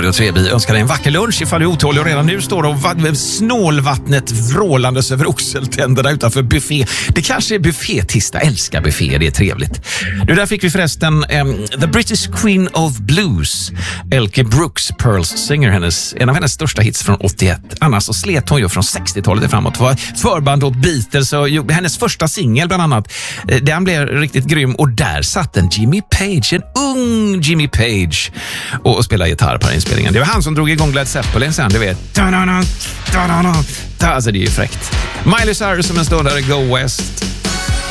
Radio Treby önskar dig en vacker lunch ifall du är otålig och redan nu står och snålvattnet vrålandes över oxeltänderna utanför buffé. Det kanske är buffétista, älskar buffé, det är trevligt. Nu där fick vi förresten The British Queen of Blues, Elke Brooks, Pearls Singer, en av hennes största hits från 81. Annars så slet hon ju från 60-talet framåt, var förband åt Beatles och hennes första singel bland annat. Den blev riktigt grym och där satt en Jimmy Page, en ung Jimmy Page och spelade gitarr på den inspelningen. Det var han som drog igång Led Zeppelin sen, du vet. Alltså det är ju fräckt. Miley Cyrus som en ståndare, Go West.